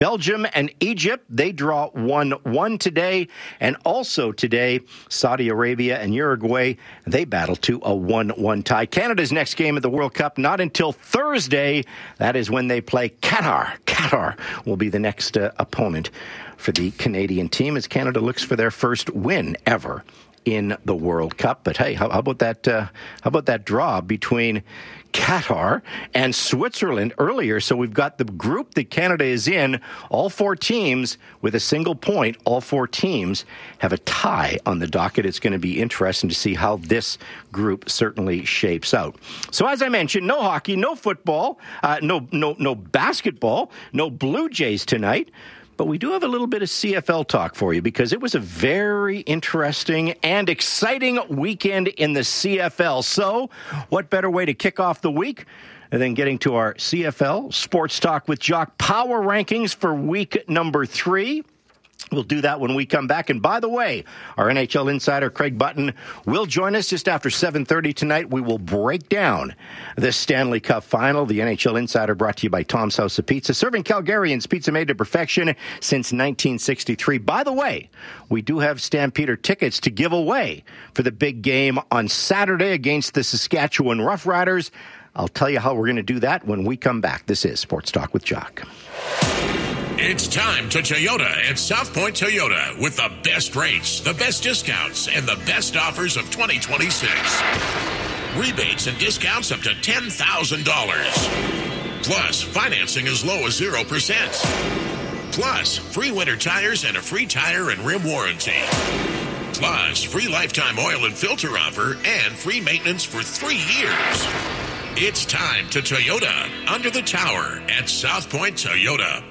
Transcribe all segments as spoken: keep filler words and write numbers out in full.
Belgium and Egypt, they draw one one today. And also today, Saudi Arabia and Uruguay, they battle to a one one tie. Canada's next game of the World Cup, not until Thursday. That is when they play Qatar. Qatar will be the next uh, opponent for the Canadian team as Canada looks for their first win ever in the World Cup. But hey, how, how about that? Uh, how about that draw between Qatar and Switzerland earlier? So we've got the group that Canada is in. All four teams with a single point. All four teams have a tie on the docket. It's going to be interesting to see how this group certainly shapes out. So as I mentioned, no hockey, no football, uh, no no no basketball, no Blue Jays tonight. But we do have a little bit of C F L talk for you because it was a very interesting and exciting weekend in the C F L. So what better way to kick off the week than getting to our C F L Sports Talk with Jock Power Rankings for week number three. We'll do that when we come back. And by the way, our N H L insider, Craig Button, will join us just after seven thirty tonight. We will break down the Stanley Cup final. The N H L insider brought to you by Tom's House of Pizza, serving Calgarians pizza made to perfection since nineteen sixty-three. By the way, we do have Stampeder tickets to give away for the big game on Saturday against the Saskatchewan Roughriders. I'll tell you how we're going to do that when we come back. This is Sports Talk with Jock. It's time to Toyota at South Point Toyota with the best rates, the best discounts, and the best offers of twenty twenty-six. Rebates and discounts up to ten thousand dollars. Plus, financing as low as zero percent. Plus, free winter tires and a free tire and rim warranty. Plus, free lifetime oil and filter offer and free maintenance for three years. It's time to Toyota under the tower at South Point Toyota.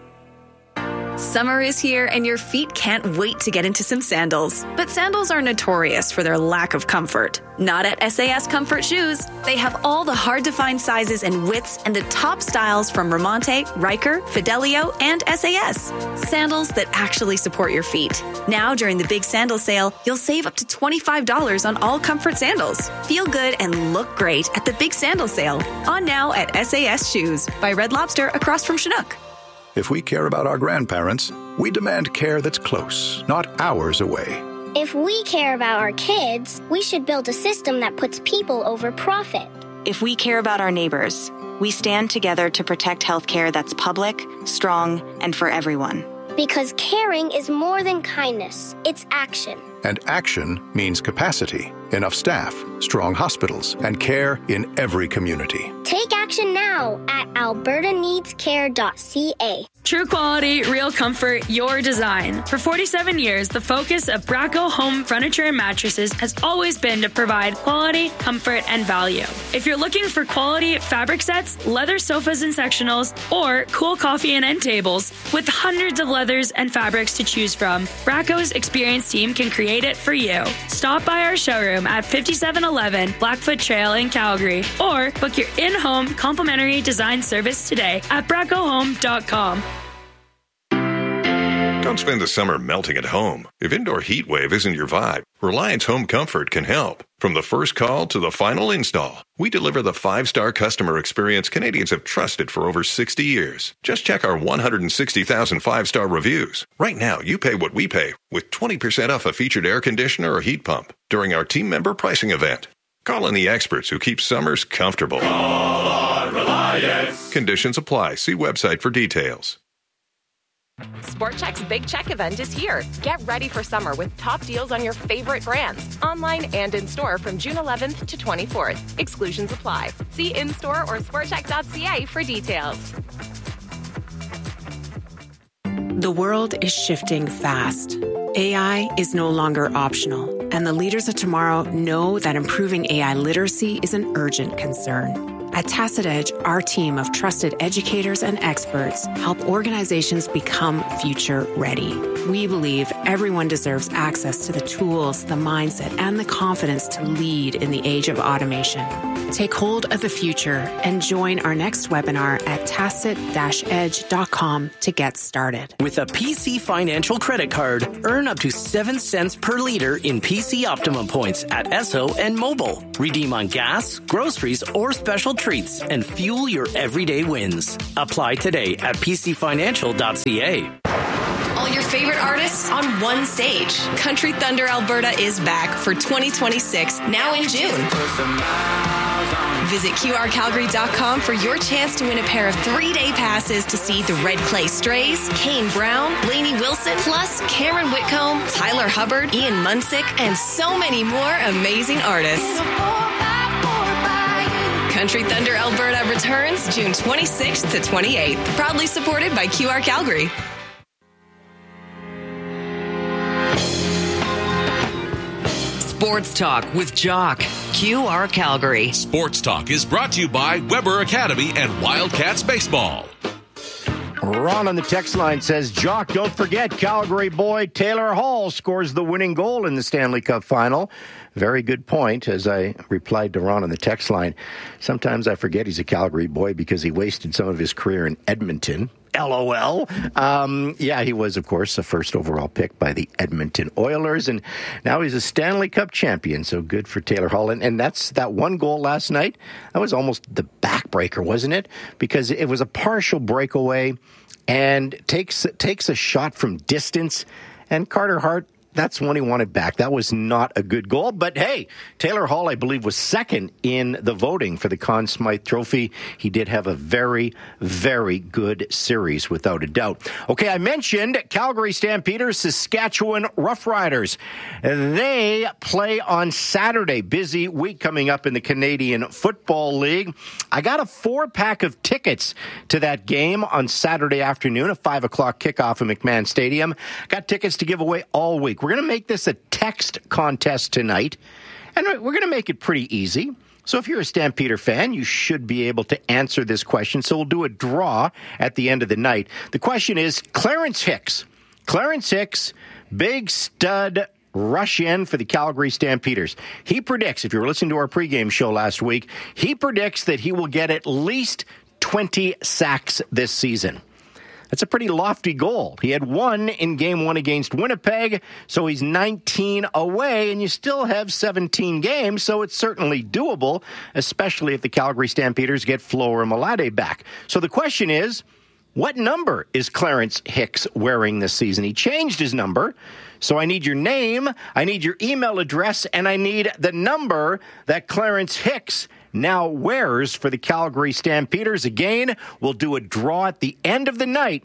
Summer is here and your feet can't wait to get into some sandals. But sandals are notorious for their lack of comfort. Not at S A S Comfort Shoes. They have all the hard-to-find sizes and widths and the top styles from Ramonte, Riker, Fidelio, and S A S. Sandals that actually support your feet. Now, during the big sandal sale, you'll save up to twenty-five dollars on all comfort sandals. Feel good and look great at the big sandal sale. On now at S A S Shoes by Red Lobster across from Chinook. If we care about our grandparents, we demand care that's close, not hours away. If we care about our kids, we should build a system that puts people over profit. If we care about our neighbors, we stand together to protect healthcare that's public, strong, and for everyone. Because caring is more than kindness, it's action. And action means capacity, enough staff, strong hospitals, and care in every community. Take action now at alberta needs care dot c a. True quality, real comfort, your design. For forty-seven years, the focus of Bracco Home Furniture and Mattresses has always been to provide quality, comfort, and value. If you're looking for quality fabric sets, leather sofas and sectionals, or cool coffee and end tables, with hundreds of leathers and fabrics to choose from, Bracco's experienced team can create it for you. Stop by our showroom at fifty-seven eleven Blackfoot Trail in Calgary, or book your in-home complimentary design service today at bracco home dot com. Don't spend the summer melting at home. If indoor heat wave isn't your vibe, Reliance Home Comfort can help. From the first call to the final install, we deliver the five-star customer experience Canadians have trusted for over sixty years. Just check our one hundred sixty thousand five-star reviews. Right now, you pay what we pay with twenty percent off a featured air conditioner or heat pump during our team member pricing event. Call in the experts who keep summers comfortable. Call on Reliance. Conditions apply. See website for details. Sport Chek's Big Check event is here. Get ready for summer with top deals on your favorite brands, online and in-store from June eleventh to twenty-fourth. Exclusions apply. See in-store or sport chek dot c a for details. The world is shifting fast. A I is no longer optional, and the leaders of tomorrow know that improving A I literacy is an urgent concern. At Tacit Edge, our team of trusted educators and experts help organizations become future ready. We believe everyone deserves access to the tools, the mindset, and the confidence to lead in the age of automation. Take hold of the future and join our next webinar at tacit dash edge dot com to get started. With a P C Financial credit card, earn up to seven cents per liter in P C Optimum points at Esso and Mobile. Redeem on gas, groceries, or special treats treats and fuel your everyday wins. Apply today at p c financial dot c a. All your favorite artists on one stage. Country Thunder Alberta is back for twenty twenty-six, now in June. Visit Q R Calgary dot com for your chance to win a pair of three-day passes to see the Red Clay Strays, Kane Brown, Lainey Wilson, plus Cameron Whitcomb, Tyler Hubbard, Ian Munsick, and so many more amazing artists. Country Thunder Alberta returns June twenty-sixth to twenty-eighth. Proudly supported by Q R Calgary. Sports Talk with Jock. Q R Calgary. Sports Talk is brought to you by Weber Academy and Wildcats Baseball. Ron on the text line says, Jock, don't forget, Calgary boy Taylor Hall scores the winning goal in the Stanley Cup final. Very good point, as I replied to Ron on the text line. Sometimes I forget he's a Calgary boy because he wasted some of his career in Edmonton. LOL. Um, yeah, he was, of course, the first overall pick by the Edmonton Oilers, and now he's a Stanley Cup champion, so good for Taylor Hall. And, and that's that one goal last night. That was almost the backbreaker, wasn't it? Because it was a partial breakaway and takes takes a shot from distance, and Carter Hart, that's one he wanted back. That was not a good goal. But hey, Taylor Hall, I believe, was second in the voting for the Conn Smythe Trophy. He did have a very, very good series, without a doubt. Okay, I mentioned Calgary Stampeders, Saskatchewan Roughriders. They play on Saturday. Busy week coming up in the Canadian Football League. I got a four-pack of tickets to that game on Saturday afternoon, a five o'clock kickoff in McMahon Stadium. Got tickets to give away all week. We're going to make this a text contest tonight, and we're going to make it pretty easy. So if you're a Stampeder fan, you should be able to answer this question. So we'll do a draw at the end of the night. The question is, Clarence Hicks. Clarence Hicks, big stud rush in for the Calgary Stampeders. He predicts, if you were listening to our pregame show last week, he predicts that he will get at least twenty sacks this season. That's a pretty lofty goal. He had one in game one against Winnipeg, so he's nineteen away, and you still have seventeen games, so it's certainly doable, especially if the Calgary Stampeders get Flo or Malade back. So the question is, what number is Clarence Hicks wearing this season? He changed his number, so I need your name, I need your email address, and I need the number that Clarence Hicks now wears for the Calgary Stampeders. Again, we'll do a draw at the end of the night.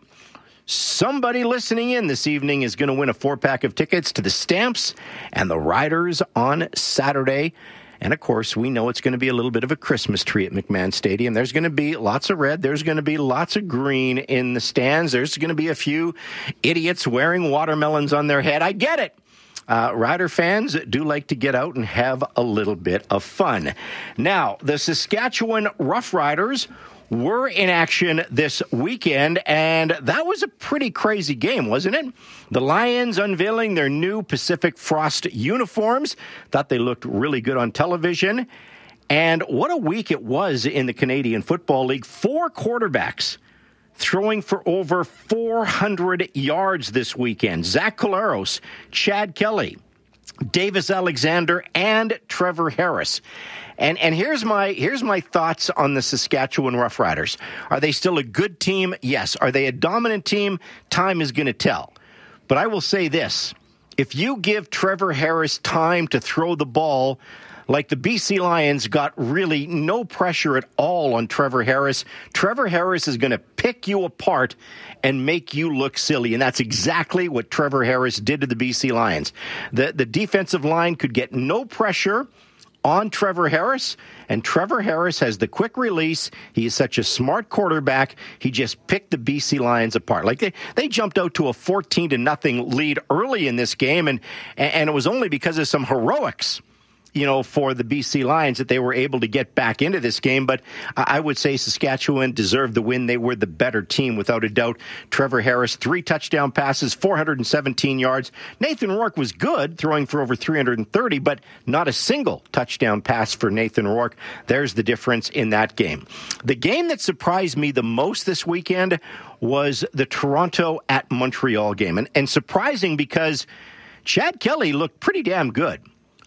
Somebody listening in this evening is going to win a four-pack of tickets to the Stamps and the Riders on Saturday. And, of course, we know it's going to be a little bit of a Christmas tree at McMahon Stadium. There's going to be lots of red. There's going to be lots of green in the stands. There's going to be a few idiots wearing watermelons on their head. I get it. Uh, Rider fans do like to get out and have a little bit of fun. Now, the Saskatchewan Roughriders were in action this weekend, and that was a pretty crazy game, wasn't it? The Lions unveiling their new Pacific Frost uniforms. Thought they looked really good on television. And what a week it was in the Canadian Football League. Four quarterbacks throwing for over four hundred yards this weekend. Zach Collaros, Chad Kelly, Davis Alexander, and Trevor Harris. And and here's my here's my thoughts on the Saskatchewan Roughriders. Are they still a good team? Yes. Are they a dominant team? Time is going to tell. But I will say this. If you give Trevor Harris time to throw the ball, like the B C Lions got really no pressure at all on Trevor Harris, Trevor Harris is going to pick you apart and make you look silly. And that's exactly what Trevor Harris did to the B C Lions. The, the defensive line could get no pressure on Trevor Harris, and Trevor Harris has the quick release. He is such a smart quarterback. He just picked the B C Lions apart. Like they, they jumped out to a fourteen to nothing lead early in this game, and and it was only because of some heroics, you know, for the B C Lions that they were able to get back into this game. But I would say Saskatchewan deserved the win. They were the better team, without a doubt. Trevor Harris, three touchdown passes, four hundred seventeen yards. Nathan Rourke was good, throwing for over three hundred thirty, but not a single touchdown pass for Nathan Rourke. There's the difference in that game. The game that surprised me the most this weekend was the Toronto at Montreal game. And, and surprising because Chad Kelly looked pretty damn good.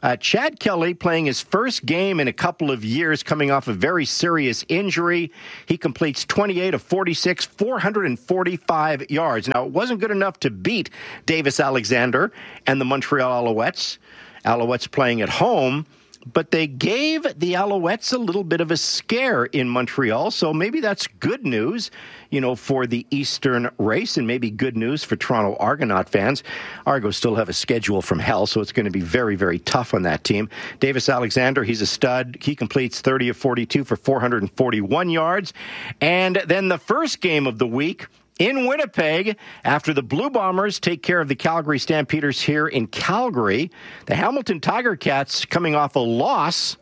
Uh, Chad Kelly playing his first game in a couple of years, coming off a very serious injury. He completes twenty-eight of forty-six, four hundred forty-five yards. Now, it wasn't good enough to beat Davis Alexander and the Montreal Alouettes. Alouettes playing at home, but they gave the Alouettes a little bit of a scare in Montreal, so maybe that's good news, you know, for the Eastern race, and maybe good news for Toronto Argonaut fans. Argos still have a schedule from hell, so it's going to be very, very tough on that team. Davis Alexander, he's a stud. He completes thirty of forty-two for four hundred forty-one yards. And then the first game of the week, in Winnipeg, after the Blue Bombers take care of the Calgary Stampeders here in Calgary, the Hamilton Tiger Cats coming off a loss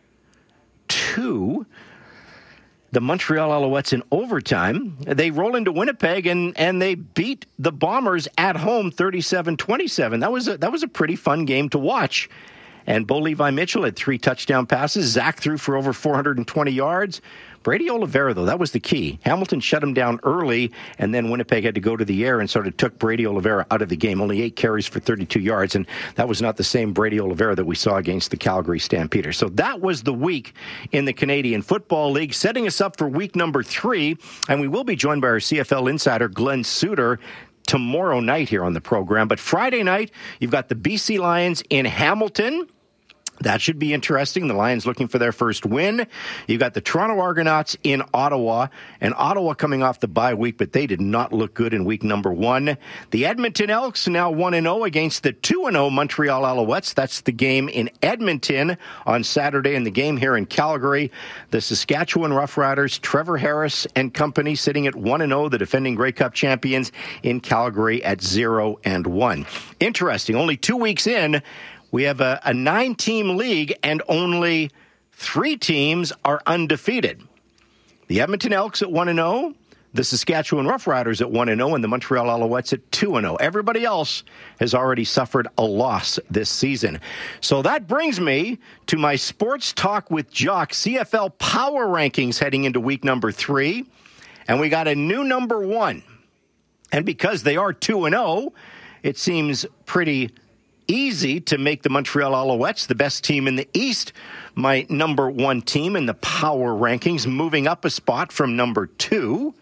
to the Montreal Alouettes in overtime. They roll into Winnipeg and, and they beat the Bombers at home thirty-seven twenty-seven. That was a, that was a pretty fun game to watch. And Bo Levi Mitchell had three touchdown passes. Zach threw for over four hundred twenty yards. Brady Oliveira, though, that was the key. Hamilton shut him down early, and then Winnipeg had to go to the air and sort of took Brady Oliveira out of the game. Only eight carries for thirty-two yards, and that was not the same Brady Oliveira that we saw against the Calgary Stampeders. So that was the week in the Canadian Football League, setting us up for week number three, and we will be joined by our C F L insider, Glenn Suter, tomorrow night here on the program. But Friday night, you've got the B C Lions in Hamilton. That should be interesting. The Lions looking for their first win. You've got the Toronto Argonauts in Ottawa, and Ottawa coming off the bye week, but they did not look good in week number one. The Edmonton Elks now one and oh against the two and oh Montreal Alouettes. That's the game in Edmonton on Saturday, and the game here in Calgary. The Saskatchewan Roughriders, Trevor Harris and company sitting at one and oh, the defending Grey Cup champions in Calgary at zero and one. Interesting. Only two weeks in, we have a, a nine-team league, and only three teams are undefeated. The Edmonton Elks at one and oh, the Saskatchewan Roughriders at one and oh, and the Montreal Alouettes at two and oh. Everybody else has already suffered a loss this season. So that brings me to my Sports Talk with Jock C F L Power Rankings heading into week number three. And we got a new number one. And because they are two and oh, it seems pretty easy to make the Montreal Alouettes the best team in the East, my number one team in the power rankings, moving up a spot from number two.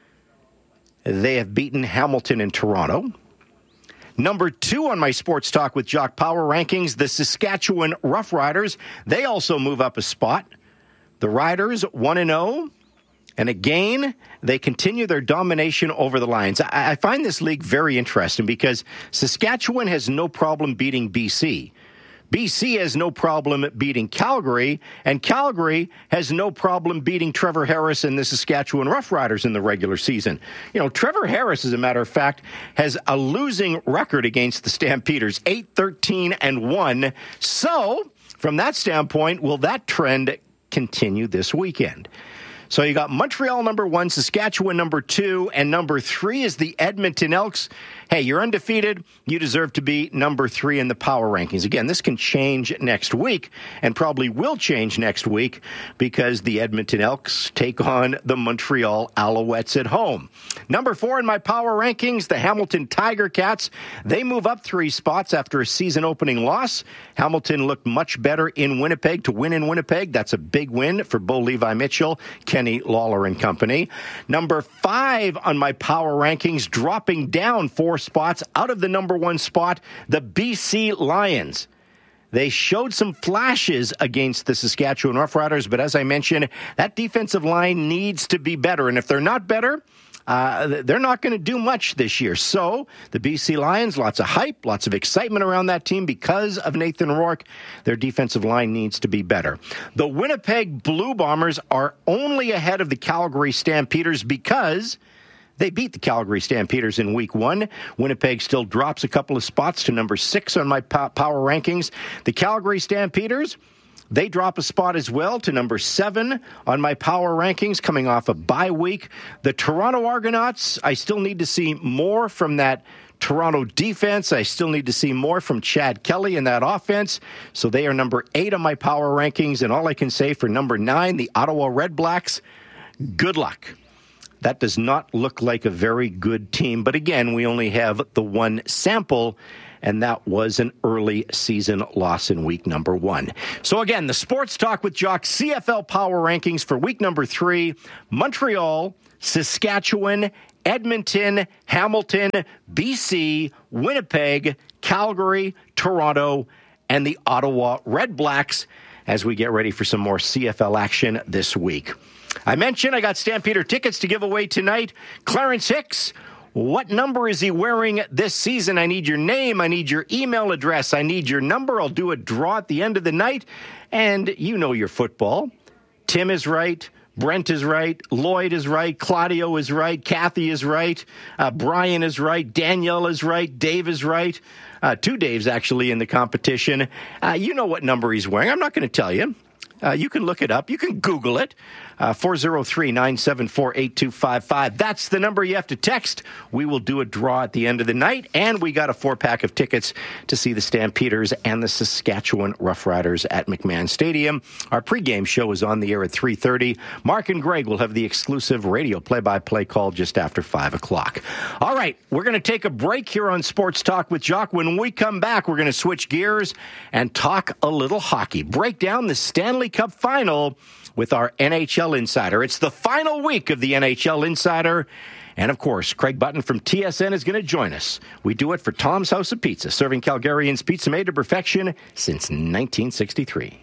They have beaten Hamilton and Toronto. Number two on my Sports Talk with Jock power rankings, the Saskatchewan Roughriders. They also move up a spot. The Riders, one and oh. And again, they continue their domination over the Lions. I, I find this league very interesting because Saskatchewan has no problem beating B C. B C has no problem beating Calgary, and Calgary has no problem beating Trevor Harris and the Saskatchewan Roughriders in the regular season. You know, Trevor Harris, as a matter of fact, has a losing record against the Stampeders, eight thirteen and one. So, from that standpoint, will that trend continue this weekend? So you got Montreal number one, Saskatchewan number two, and number three is the Edmonton Elks. Hey, you're undefeated. You deserve to be number three in the power rankings. Again, this can change next week, and probably will change next week because the Edmonton Elks take on the Montreal Alouettes at home. Number four in my power rankings, the Hamilton Tiger Cats. They move up three spots after a season-opening loss. Hamilton looked much better in Winnipeg. To win in Winnipeg, that's a big win for Bo Levi Mitchell, Kenny Lawler and company. Number five on my power rankings, dropping down four spots out of the number one spot, the B C Lions. They showed some flashes against the Saskatchewan Roughriders, but as I mentioned, that defensive line needs to be better. And if they're not better, uh, they're not going to do much this year. So the B C Lions, lots of hype, lots of excitement around that team because of Nathan Rourke. Their defensive line needs to be better. The Winnipeg Blue Bombers are only ahead of the Calgary Stampeders because they beat the Calgary Stampeders in week one. Winnipeg still drops a couple of spots to number six on my power rankings. The Calgary Stampeders, they drop a spot as well to number seven on my power rankings, coming off a bye week. The Toronto Argonauts, I still need to see more from that Toronto defense. I still need to see more from Chad Kelly in that offense. So they are number eight on my power rankings. And all I can say for number nine, the Ottawa Redblacks, good luck. That does not look like a very good team. But again, we only have the one sample, and that was an early season loss in week number one. So again, the Sports Talk with Jock C F L Power Rankings for week number three: Montreal, Saskatchewan, Edmonton, Hamilton, B C, Winnipeg, Calgary, Toronto, and the Ottawa Red Blacks as we get ready for some more C F L action this week. I mentioned I got Stampeder tickets to give away tonight. Clarence Hicks, what number is he wearing this season? I need your name. I need your email address. I need your number. I'll do a draw at the end of the night. And you know your football. Tim is right. Brent is right. Lloyd is right. Claudio is right. Kathy is right. Uh, Brian is right. Danielle is right. Dave is right. Uh, two Daves actually in the competition. Uh, you know what number he's wearing. I'm not going to tell you. Uh, you can look it up. You can Google it. Uh, four oh three, nine seven four, eight two five five. That's the number you have to text. We will do a draw at the end of the night. And we got a four-pack of tickets to see the Stampeders and the Saskatchewan Roughriders at McMahon Stadium. Our pregame show is on the air at three thirty. Mark and Greg will have the exclusive radio play-by-play call just after five o'clock. All right, we're going to take a break here on Sports Talk with Jock. When we come back, we're going to switch gears and talk a little hockey. Break down the Stanley Cup Final with our N H L Insider. It's the final week of the N H L Insider. And, of course, Craig Button from T S N is going to join us. We do it for Tom's House of Pizza, serving Calgarians pizza made to perfection since nineteen sixty-three.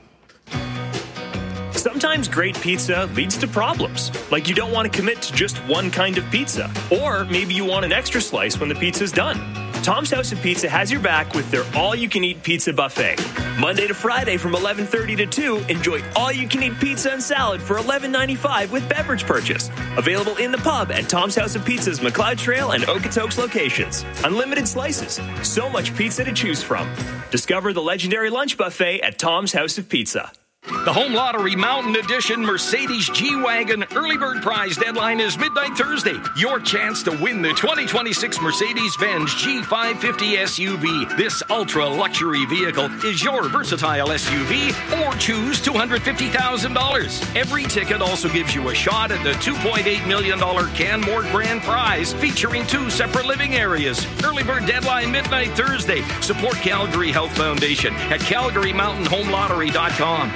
Sometimes great pizza leads to problems, like you don't want to commit to just one kind of pizza, or maybe you want an extra slice when the pizza's done. Tom's House of Pizza has your back with their all-you-can-eat pizza buffet. Monday to Friday from eleven thirty to two, enjoy all-you-can-eat pizza and salad for eleven ninety-five with beverage purchase. Available in the pub at Tom's House of Pizza's McLeod Trail and Okotoks locations. Unlimited slices. So much pizza to choose from. Discover the legendary lunch buffet at Tom's House of Pizza. The Home Lottery Mountain Edition Mercedes G-Wagon Early Bird Prize deadline is midnight Thursday. Your chance to win the twenty twenty-six Mercedes-Benz G five fifty S U V. This ultra-luxury vehicle is your versatile S U V, or choose two hundred fifty thousand dollars. Every ticket also gives you a shot at the two point eight million dollars Canmore Grand Prize, featuring two separate living areas. Early Bird deadline midnight Thursday. Support Calgary Health Foundation at calgary mountain home lottery dot com.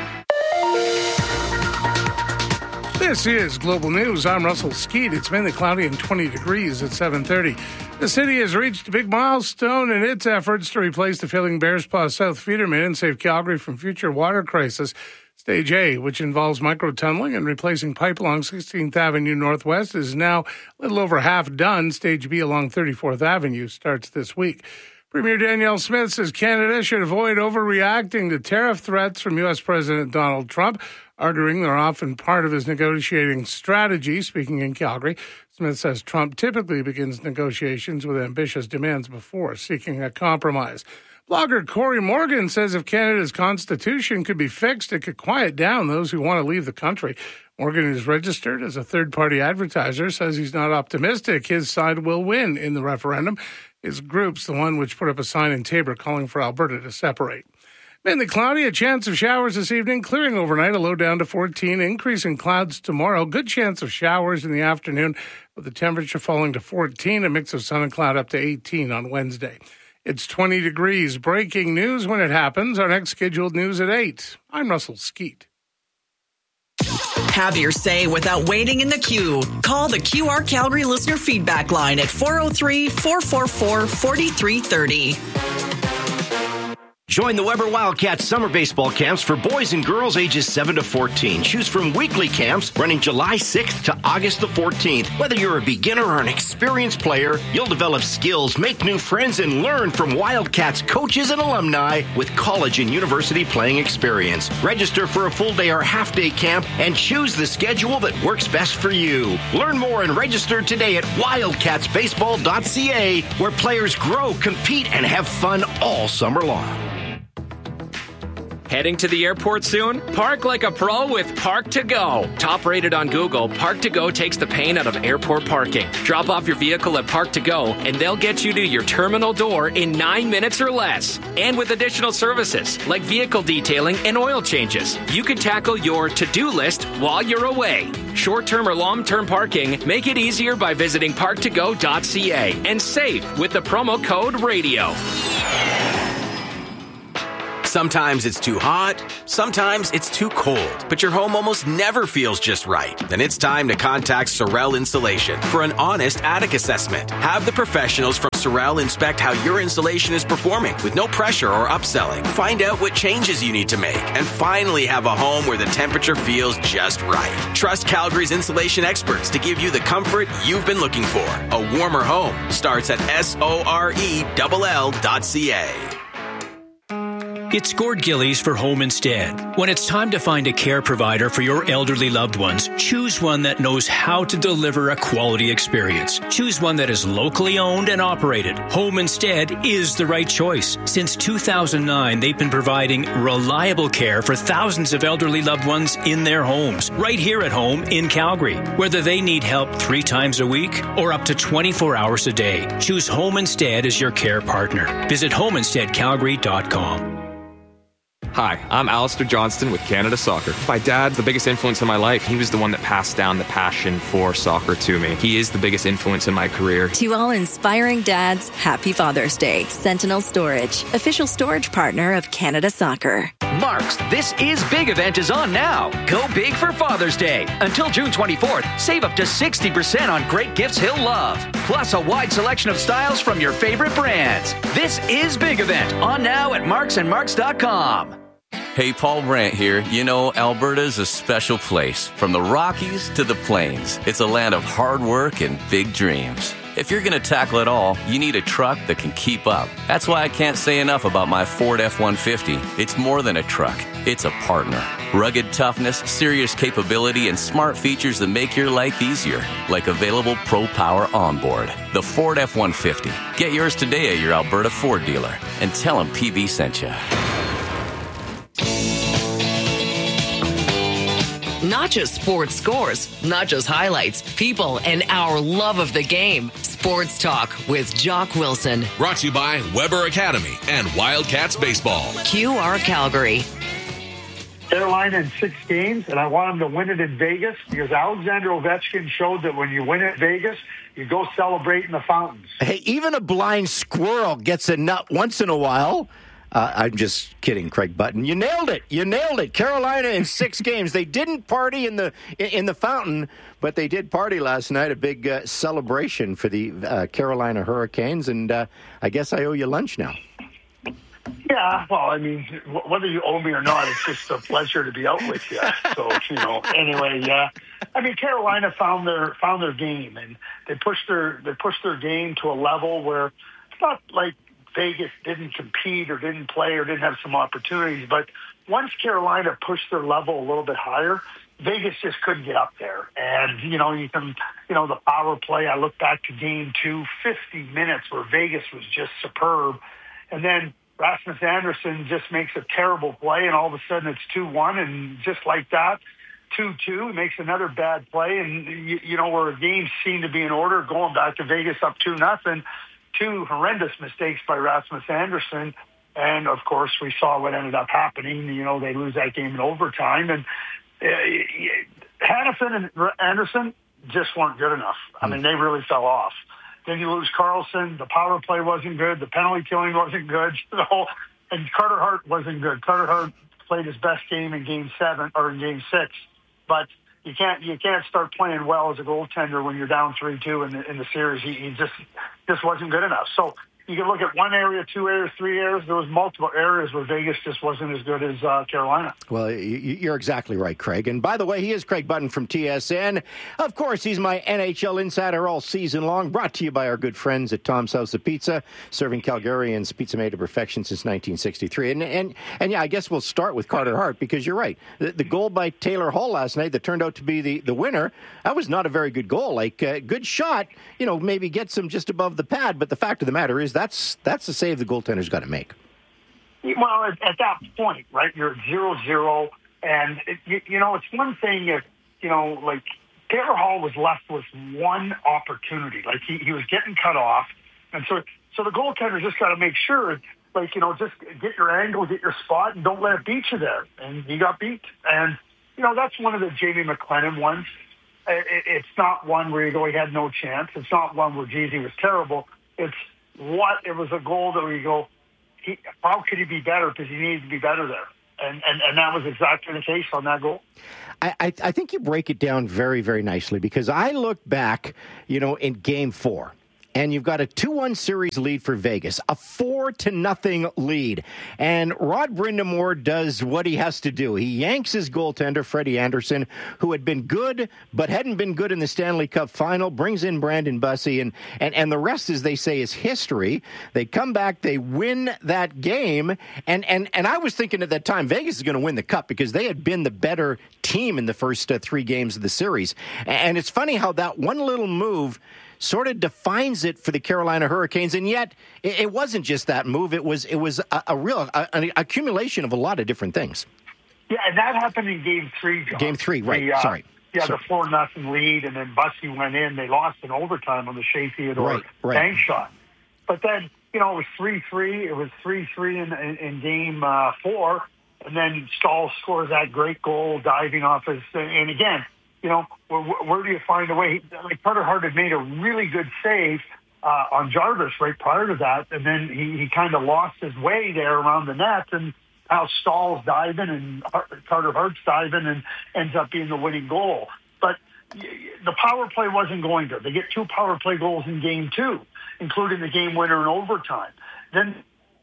This is Global News. I'm Russell Skeet. It's mainly cloudy and twenty degrees at seven thirty. The city has reached a big milestone in its efforts to replace the failing Bearspaw South feeder main and save Calgary from future water crisis. Stage A, which involves micro-tunneling and replacing pipe along sixteenth Avenue Northwest, is now a little over half done. Stage B along thirty-fourth Avenue starts this week. Premier Danielle Smith says Canada should avoid overreacting to tariff threats from U S President Donald Trump, arguing they're often part of his negotiating strategy. Speaking in Calgary, Smith says Trump typically begins negotiations with ambitious demands before seeking a compromise. Blogger Corey Morgan says if Canada's constitution could be fixed, it could quiet down those who want to leave the country. Morgan is registered as a third-party advertiser, says he's not optimistic his side will win in the referendum. His group's the one which put up a sign in Tabor calling for Alberta to separate. Mainly cloudy, a chance of showers this evening, clearing overnight, a low down to fourteen, increasing clouds tomorrow. Good chance of showers in the afternoon, with the temperature falling to fourteen, a mix of sun and cloud up to eighteen on Wednesday. It's twenty degrees. Breaking news when it happens. Our next scheduled news at eight. I'm Russell Skeet. Have your say without waiting in the queue. Call the Q R Calgary listener feedback line at four oh three, four four four, four three three oh. Join the Weber Wildcats summer baseball camps for boys and girls ages seven to fourteen. Choose from weekly camps running July sixth to August the fourteenth. Whether you're a beginner or an experienced player, you'll develop skills, make new friends, and learn from Wildcats coaches and alumni with college and university playing experience. Register for a full day or half day camp and choose the schedule that works best for you. Learn more and register today at wildcats baseball dot c a, where players grow, compete, and have fun all summer long. Heading to the airport soon? Park like a pro with Park to Go. Top rated on Google, Park to Go takes the pain out of airport parking. Drop off your vehicle at Park to Go, and they'll get you to your terminal door in nine minutes or less. And with additional services like vehicle detailing and oil changes, you can tackle your to-do list while you're away. Short-term or long-term parking, make it easier by visiting park to go dot c a and save with the promo code RADIO. Sometimes it's too hot, sometimes it's too cold, but your home almost never feels just right. Then it's time to contact Sorel Insulation for an honest attic assessment. Have the professionals from Sorel inspect how your insulation is performing with no pressure or upselling. Find out what changes you need to make and finally have a home where the temperature feels just right. Trust Calgary's insulation experts to give you the comfort you've been looking for. A warmer home starts at S O R E L L dot C A. It's Gord Gillies for Home Instead. When it's time to find a care provider for your elderly loved ones, choose one that knows how to deliver a quality experience. Choose one that is locally owned and operated. Home Instead is the right choice. Since two thousand nine, they've been providing reliable care for thousands of elderly loved ones in their homes, right here at home in Calgary. Whether they need help three times a week or up to twenty-four hours a day, choose Home Instead as your care partner. Visit home instead calgary dot com. Hi, I'm Alistair Johnston with Canada Soccer. My dad's the biggest influence in my life. He was the one that passed down the passion for soccer to me. He is the biggest influence in my career. To all inspiring dads, happy Father's Day. Sentinel Storage, official storage partner of Canada Soccer. Mark's This Is Big event is on now. Go big for Father's Day. Until June twenty-fourth, save up to sixty percent on great gifts he'll love. Plus a wide selection of styles from your favorite brands. This Is Big event on now at marks and marks dot com. Hey, Paul Brandt here. You know, Alberta's a special place. From the Rockies to the Plains, it's a land of hard work and big dreams. If you're going to tackle it all, you need a truck that can keep up. That's why I can't say enough about my Ford F one fifty. It's more than a truck. It's a partner. Rugged toughness, serious capability, and smart features that make your life easier, like available Pro Power Onboard. The Ford F one fifty. Get yours today at your Alberta Ford dealer and tell them P B sent you. Not just sports scores, not just highlights, people, and our love of the game. Sports Talk with Jock Wilson. Brought to you by Weber Academy and Wildcats Baseball. Q R Calgary. Carolina in six games, and I want them to win it in Vegas because Alexander Ovechkin showed that when you win at Vegas, you go celebrate in the fountains. Hey, even a blind squirrel gets a nut once in a while. Uh, I'm just kidding, Craig Button. You nailed it. You nailed it. Carolina in six games. They didn't party in the in the fountain, but they did party last night. A big uh, celebration for the uh, Carolina Hurricanes, and uh, I guess I owe you lunch now. Yeah, well, I mean, whether you owe me or not, it's just a pleasure to be out with you. So, you know, anyway, yeah. I mean, Carolina found their found their game, and they pushed their they pushed their game to a level where it's not like Vegas didn't compete or didn't play or didn't have some opportunities. But once Carolina pushed their level a little bit higher, Vegas just couldn't get up there. And, you know, you can, you know, the power play, I look back to game two, fifty minutes where Vegas was just superb. And then Rasmus Anderson just makes a terrible play, and all of a sudden it's two one, and just like that, two two, he makes another bad play, and, you, you know, where a game seemed to be in order, going back to Vegas up two nothing. Two horrendous mistakes by Rasmus Anderson, and of course we saw what ended up happening. You know, they lose that game in overtime, and uh, Hanifin and Anderson just weren't good enough. I mean, they really fell off. Then you lose Carlson. The power play wasn't good. The penalty killing wasn't good. The whole, and Carter Hart wasn't good. Carter Hart played his best game in Game Seven or in Game Six, but You can't you can't start playing well as a goaltender when you're down three two in the in the series. He, he just just wasn't good enough. So you can look at one area, two areas, three areas. There was multiple areas where Vegas just wasn't as good as uh, Carolina. Well, you're exactly right, Craig. And by the way, he is Craig Button from T S N. Of course, he's my N H L insider all season long, brought to you by our good friends at Tom's House of Pizza, serving Calgarians pizza made to perfection since nineteen sixty-three. And, and, and yeah, I guess we'll start with Carter Hart, because you're right. The, the goal by Taylor Hall last night that turned out to be the, the winner, that was not a very good goal. Like, uh, good shot, you know, maybe gets him just above the pad. But the fact of the matter is that's that's the save the goaltender's got to make. Well, at, at that point, right, you're at zero zero, and, it, you, you know, it's one thing if, you know, like, Taylor Hall was left with one opportunity. Like, he, he was getting cut off, and so so the goaltender just got to make sure, like, you know, just get your angle, get your spot, and don't let it beat you there. And he got beat. And, you know, that's one of the Jamie McLennan ones. It, it's not one where you go, he had no chance. It's not one where, geez, he was terrible. It's what, it was a goal that we go, he, how could he be better? Because he needed to be better there. And, and, and that was exactly the case on that goal. I, I, I think you break it down very, very nicely, because I look back, you know, in game four. And you've got a two one series lead for Vegas, a four to nothing lead. And Rod Brind'Amour does what he has to do. He yanks his goaltender, Freddie Anderson, who had been good, but hadn't been good in the Stanley Cup final, brings in Brandon Bussi, and, and, and the rest, as they say, is history. They come back, they win that game. And, and, and I was thinking at that time, Vegas is going to win the Cup because they had been the better team in the first uh, three games of the series. And it's funny how that one little move sort of defines it for the Carolina Hurricanes, and yet it, it wasn't just that move. It was it was a, a real a, an accumulation of a lot of different things. Yeah, and that happened in Game Three, John. Game Three, right? The, uh, Sorry. Yeah, Sorry. the four nothing lead, and then Bussi went in. They lost in overtime on the Shea Theodore right, right. bank shot. But then, you know, it was three three. It was three three in, in, in Game uh, Four, and then Stahl scores that great goal, diving off his. And again, you know, where, where do you find a way? Like Carter Hart had made a really good save uh, on Jarvis right prior to that, and then he, he kind of lost his way there around the net, and how Stahl's diving and Carter Hart's diving and ends up being the winning goal. But the power play wasn't going to. They get two power play goals in game two, including the game winner in overtime. Then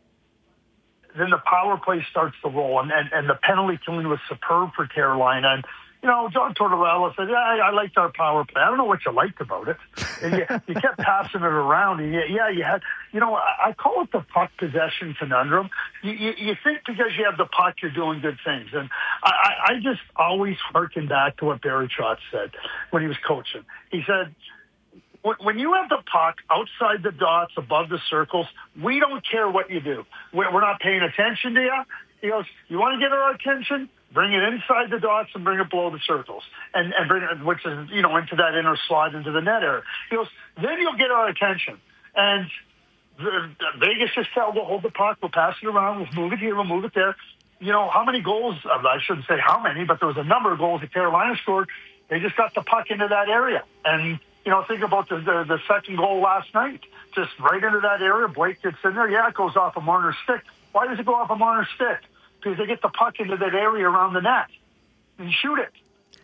then the power play starts to roll, and, and, and the penalty killing was superb for Carolina. And you know, John Tortorella said, yeah, I, I liked our power play. I don't know what you liked about it. And you, you kept passing it around. And you, yeah, you had, you know, I, I call it the puck possession conundrum. You, you, you think because you have the puck, you're doing good things. And I, I just always harken back to what Barry Trotz said when he was coaching. He said, when you have the puck outside the dots, above the circles, we don't care what you do. We're not paying attention to you. He goes, you want to get our attention? Bring it inside the dots and bring it below the circles, and, and bring it, which is, you know, into that inner slot into the net area. He goes, then you'll get our attention. And the, the Vegas just tell, we'll hold the puck, we'll pass it around, we'll move it here, we'll move it there. You know, how many goals, I shouldn't say how many, but there was a number of goals that Carolina scored. They just got the puck into that area. And, you know, think about the, the, the second goal last night. Just right into that area, Blake gets in there. Yeah, it goes off a Marner's stick. Why does it go off a Marner's stick? Because they get the puck into that area around the net and shoot it.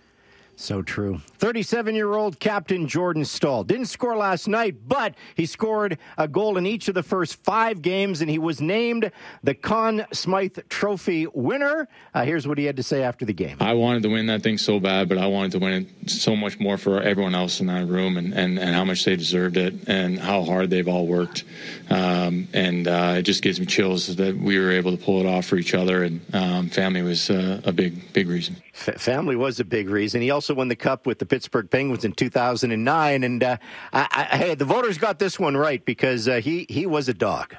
So true. thirty-seven-year-old captain Jordan Stahl didn't score last night, but he scored a goal in each of the first five games, and he was named the Conn Smythe Trophy winner. Uh, here's what he had to say after the game. I wanted to win that thing so bad, but I wanted to win it so much more for everyone else in that room, and, and, and how much they deserved it and how hard they've all worked. Um, and uh, it just gives me chills that we were able to pull it off for each other, and um, family was uh, a big, big reason. F- family was a big reason. He also won the Cup with the Pittsburgh Penguins in two thousand nine, and uh, I, I, hey, the voters got this one right because uh, he he was a dog.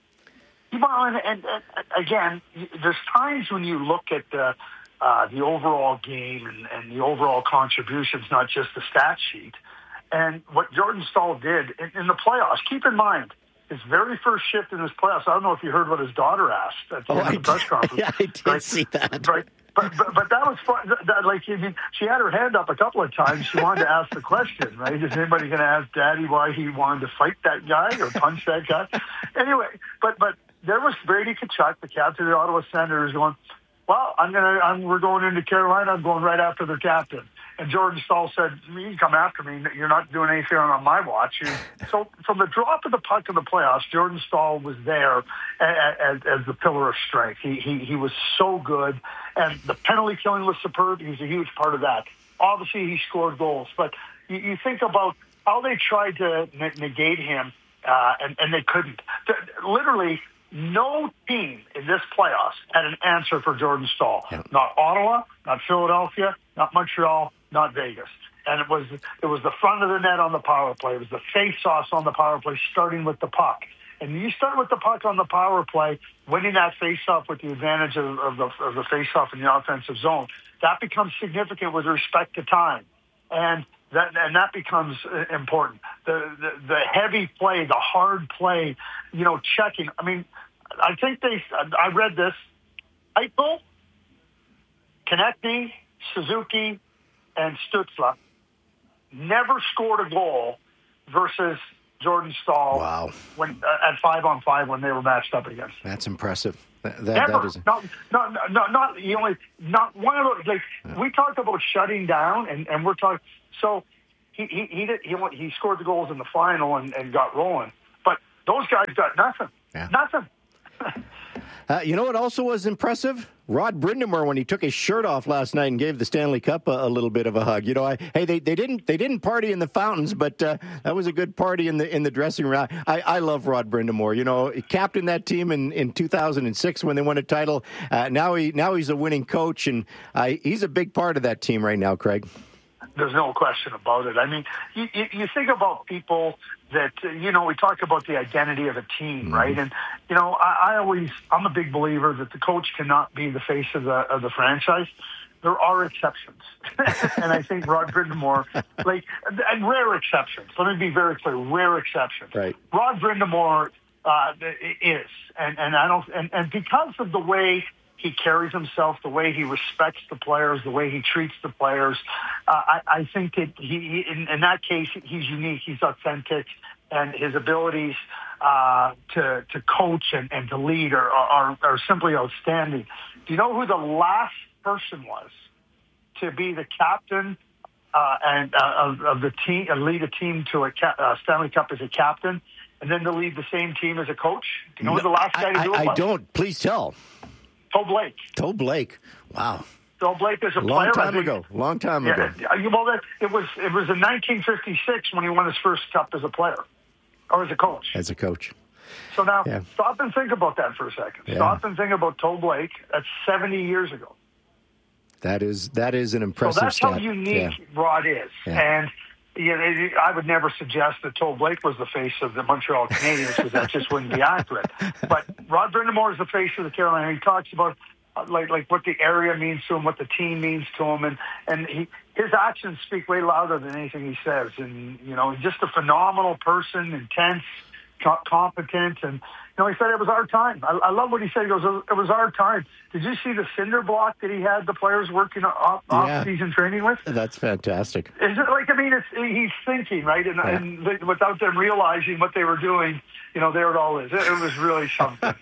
Well, and, and, and again, there's times when you look at the uh, the overall game and, and the overall contributions, not just the stat sheet, and what Jordan Stahl did in, in the playoffs. Keep in mind, his very first shift in his playoffs. I don't know if you heard what his daughter asked at the oh, end I of the press did. conference. Yeah, I did right? see that. Right. But, but but that was fun. That, like, I mean, she had her hand up a couple of times. She wanted to ask the question, right? Is anybody going to ask Daddy why he wanted to fight that guy or punch that guy? Anyway, but but there was Brady Tkachuk, the captain of the Ottawa Senators, going, "Well, I'm gonna, I'm, we're going into Carolina. I'm going right after their captain." And Jordan Stahl said, "You can come after me. You're not doing anything on my watch." And so, from the drop of the puck in the playoffs, Jordan Stahl was there as, as, as the pillar of strength. He, he he was so good, and the penalty killing was superb. He was a huge part of that. Obviously, he scored goals, but you, you think about how they tried to negate him, uh, and, and they couldn't. Literally, no team in this playoffs had an answer for Jordan Stahl. Yeah. Not Ottawa, not Philadelphia, not Montreal, not Vegas. And it was it was the front of the net on the power play. It was the face-offs on the power play, starting with the puck. And you start with the puck on the power play, winning that face-off with the advantage of, of, the, of the face-off in the offensive zone. That becomes significant with respect to time. And that and that becomes important. The, the the heavy play, the hard play, you know, checking. I mean, I think they, I read this, Eichel, Konechny, Suzuki, and Stützle never scored a goal versus Jordan Staal. Wow. When uh, at five on five when they were matched up against. That's impressive. That, that, Never. that is not, not, not, not, you only, not one of those, like, yeah. we talked about shutting down, and, and we're talking, so he, he, he did, he, he scored the goals in the final and, and got rolling. But those guys got nothing. Yeah. Nothing. Uh, you know what also was impressive? Rod Brind'Amour, when he took his shirt off last night and gave the Stanley Cup a, a little bit of a hug. You know, I, hey, they, they didn't they didn't party in the fountains, but uh, that was a good party in the in the dressing room. I, I love Rod Brind'Amour. You know, he captained that team in, in two thousand six when they won a title. Uh, now he now he's a winning coach, and uh, he's a big part of that team right now, Craig. There's no question about it. I mean, you, you, you think about people that, uh, you know, we talk about the identity of a team, mm-hmm. right? And, you know, I, I always, I'm a big believer that the coach cannot be the face of the of the franchise. There are exceptions. And I think Rod Brind'Amour, like, and rare exceptions. Let me be very clear, rare exceptions. Right. Rod Brind'Amour uh, is. And, and I don't, and, and because of the way he carries himself, the way he respects the players, the way he treats the players. Uh, I, I think that he, he in, in that case, he's unique, he's authentic, and his abilities uh, to to coach and, and to lead are, are are simply outstanding. Do you know who the last person was to be the captain uh, and uh, of, of the team, and lead a team to a ca- uh, Stanley Cup as a captain, and then to lead the same team as a coach? Do you know no, who the last guy to do I, it was? I don't. Please tell. Toe Blake. Toe Blake. Wow. Toe Blake is a long player. Time ago. Long time ago. Yeah, well, that, it was it was in nineteen fifty-six when he won his first cup as a player, or as a coach. As a coach. So now, yeah. stop and think about that for a second. Yeah. Stop and think about Toe Blake. That's seventy years ago. That is that is an impressive. So that's stat. how unique yeah. Rod is, yeah. and. You know, I would never suggest that Toe Blake was the face of the Montreal Canadiens because that just wouldn't be accurate. But Rod Brind'Amour is the face of the Carolina. He talks about uh, like like what the area means to him, what the team means to him, and and he, his actions speak way louder than anything he says. And you know, just a phenomenal person, intense, co- competent, and you know, he said it was our time. I, I love what he said. He goes, "It was our time." Did you see the cinder block that he had the players working off, yeah. off-season training with? That's fantastic. Is it like, I mean, it's, he's thinking, right? And, yeah. and without them realizing what they were doing, you know, there it all is. It, it was really something.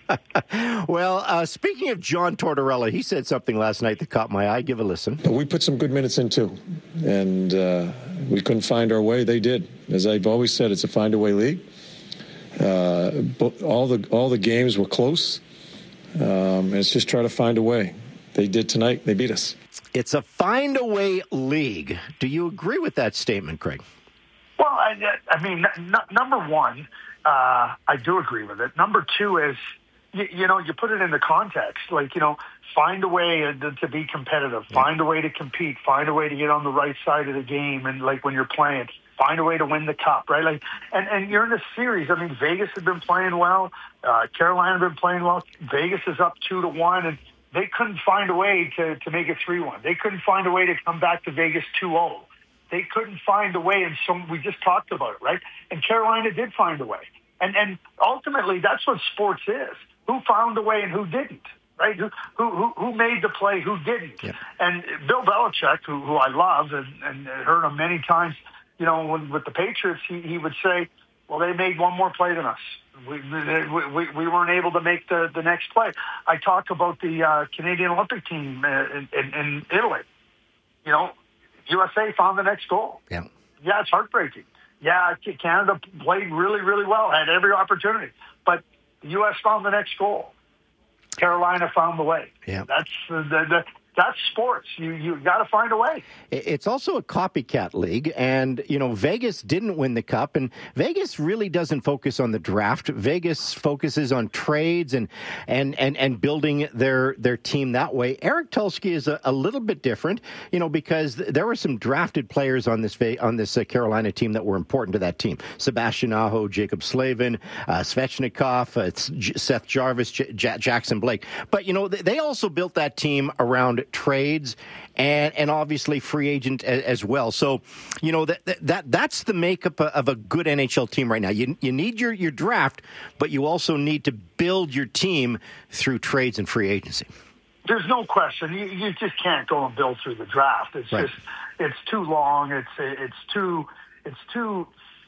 Well, uh, speaking of John Tortorella, he said something last night that caught my eye. Give a listen. We put some good minutes in, too. And uh, we couldn't find our way. They did. As I've always said, it's a find-a-way league. Uh, all the all the games were close. Um, it's just try to find a way. They did tonight. They beat us. It's a find-a-way league. Do you agree with that statement, Craig? Well, I, I mean, n- number one, uh, I do agree with it. Number two is, you, you know, you put it into context. Like, you know, find a way to, to be competitive. Yeah. Find a way to compete. Find a way to get on the right side of the game. And, like, when you're playing, find a way to win the cup, right? Like, and, and you're in a series. I mean, Vegas has been playing well. Uh, Carolina has been playing well. Vegas is up two to one, and they couldn't find a way to, to make it three one. They couldn't find a way to come back to Vegas two oh. They couldn't find a way, and so we just talked about it, right? And Carolina did find a way. And and ultimately, that's what sports is. Who found a way and who didn't, right? Who who who made the play, who didn't. Yeah. And Bill Belichick, who, who I love and, and heard him many times, you know, when, with the Patriots, he, he would say, well, they made one more play than us. We we, we weren't able to make the, the next play. I talk about the uh, Canadian Olympic team in, in, in Italy. You know, U S A found the next goal. Yeah, yeah, it's heartbreaking. Yeah, Canada played really, really well, had every opportunity. But the U S found the next goal. Carolina found the way. Yeah, that's the, the that's sports. You you got to find a way. It's also a copycat league, and you know Vegas didn't win the cup, and Vegas really doesn't focus on the draft. Vegas focuses on trades and and and, and building their their team that way. Eric Tulsky is a, a little bit different, you know, because there were some drafted players on this on this uh, Carolina team that were important to that team. Sebastian Aho, Jacob Slavin, uh, Svechnikov, uh, J- Seth Jarvis, J- J- Jackson Blake. But you know they also built that team around trades and and obviously free agent as, as well. So, you know, that that that's the makeup of a good N H L team right now. You you need your, your draft, but you also need to build your team through trades and free agency. There's no question. You, you just can't go and build through the draft. It's right. just it's too long. It's it's too it's too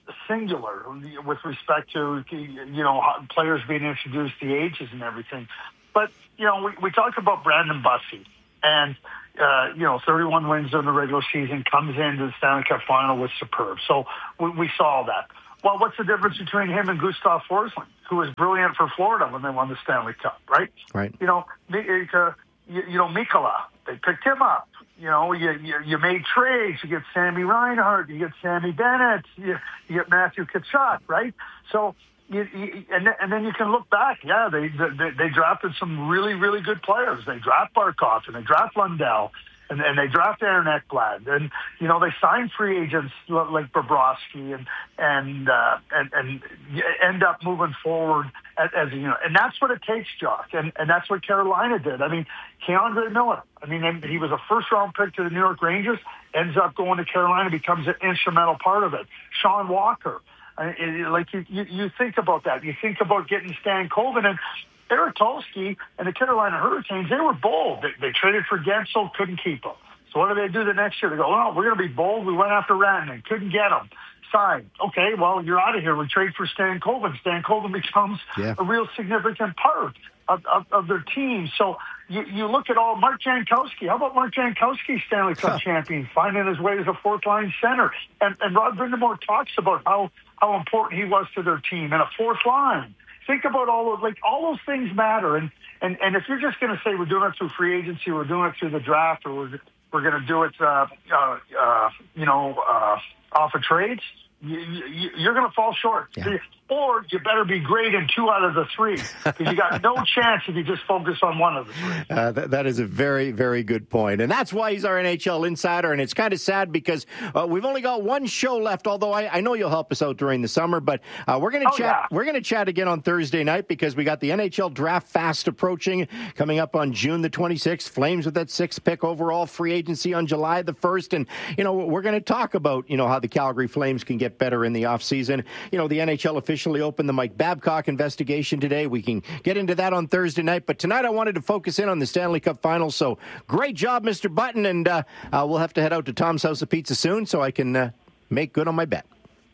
singular with respect to, you know, players being introduced, the ages and everything. But, you know, we, we talked about Brandon Bussi, and, uh, you know, thirty-one wins in the regular season, comes into the Stanley Cup final with superb. So we, we saw that. Well, what's the difference between him and Gustav Forsling, who was brilliant for Florida when they won the Stanley Cup, right? Right. You know, uh, you, you know, Mikkola, they picked him up. You know, you, you you made trades. You get Sammy Reinhart. You get Sammy Bennett. You, you get Matthew Tkachuk, right? So, you, you, and, and then you can look back. Yeah, they, they they drafted some really, really good players. They draft Barkov, and they draft Lundell, and, and they draft Aaron Ekblad. And, you know, they sign free agents like Bobrovsky and and, uh, and and end up moving forward as, as you know. And that's what it takes, Jock. And, and that's what Carolina did. I mean, Keandre Miller. I mean, he was a first-round pick to the New York Rangers, ends up going to Carolina, becomes an instrumental part of it. Sean Walker. I mean, like, you, you, you think about that. You think about getting Stan Coven, and Eric Tolsky and the Carolina Hurricanes, they were bold. They, they traded for Gensel, couldn't keep him. So what do they do the next year? They go, oh, we're going to be bold. We went after Rantanen, couldn't get him. Signed. Okay, well, you're out of here. We trade for Stan Coven. Stan Coven becomes yeah. a real significant part of, of, of their team. So you, you look at all Mark Jankowski. How about Mark Jankowski, Stanley Cup huh. champion, finding his way as a fourth-line center? And, and Rod Brindamore talks about how, how important he was to their team and a fourth line. Think about all of, like, all those things matter. And, and, and if you're just going to say we're doing it through free agency, we're doing it through the draft, or we're, we're going to do it, uh, uh, uh, you know, uh, off of trades, you, you, you're going to fall short. Yeah. Or you better be great in two out of the three, because you got no chance if you just focus on one of the three. Uh, that, that is a very, very good point. And that's why he's our N H L insider. And it's kind of sad because uh, we've only got one show left, although I, I know you'll help us out during the summer. But uh, we're going to oh, chat yeah. We're going to chat again on Thursday night, because we got the N H L draft fast approaching, coming up on June the twenty-sixth. Flames with that sixth pick overall, free agency on July the first. And, you know, we're going to talk about, you know, how the Calgary Flames can get better in the offseason. You know, the N H L officially opened the Mike Babcock investigation today. We can get into that on Thursday night. But tonight I wanted to focus in on the Stanley Cup Finals. So great job, Mister Button. And uh, uh, we'll have to head out to Tom's House of Pizza soon so I can uh, make good on my bet.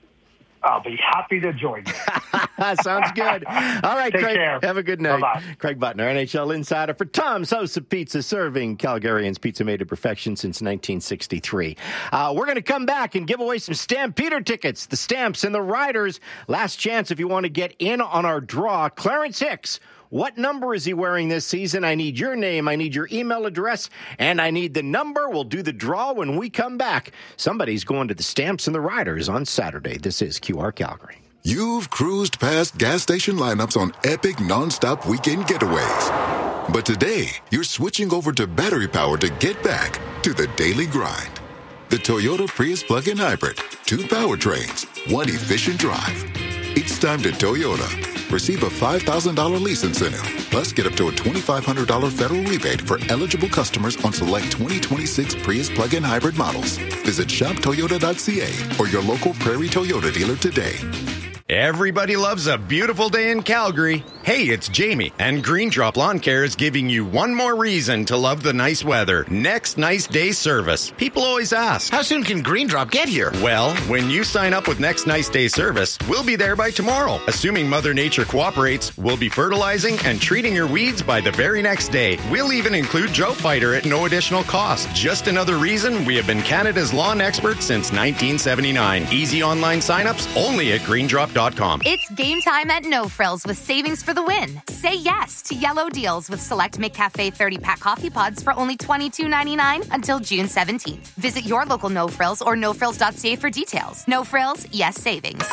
I'll be happy to join you. Sounds good. All right, Take Craig. Care. Have a good night. Bye-bye. Craig Button, N H L insider for Tom's House of Pizza, serving Calgarians pizza made to perfection since nineteen sixty-three. Uh, we're going to come back and give away some Stampeder tickets, the Stamps and the Riders. Last chance if you want to get in on our draw. Clarence Hicks. What number is he wearing this season? I need your name, I need your email address, and I need the number. We'll do the draw when we come back. Somebody's going to the Stamps and the Riders on Saturday. This is Q R Calgary. You've cruised past gas station lineups on epic nonstop weekend getaways. But today, you're switching over to battery power to get back to the daily grind. The Toyota Prius plug-in hybrid. Two powertrains, one efficient drive. It's time to Toyota. Receive a five thousand dollars lease incentive. Plus, get up to a twenty-five hundred dollars federal rebate for eligible customers on select twenty twenty-six Prius plug-in hybrid models. Visit shop toyota dot c a or your local Prairie Toyota dealer today. Everybody loves a beautiful day in Calgary. Hey, it's Jamie, and Green Drop Lawn Care is giving you one more reason to love the nice weather. Next Nice Day service. People always ask, how soon can Green Drop get here? Well, when you sign up with Next Nice Day service, we'll be there by tomorrow. Assuming Mother Nature cooperates, we'll be fertilizing and treating your weeds by the very next day. We'll even include Drought Fighter at no additional cost. Just another reason we have been Canada's lawn expert since nineteen seventy-nine. Easy online signups only at green drop dot com. It's game time at No Frills with savings for the win. Say yes to yellow deals with select McCafe thirty-pack coffee pods for only twenty-two ninety-nine until June seventeenth. Visit your local No Frills or no frills dot c a for details. No Frills, yes savings.